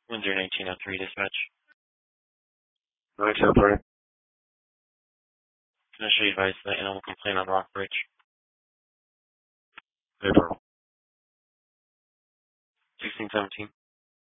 Windsor 1903 dispatch. 1903. Can I show you advice that animal complaint on Rockbridge? April. 1617.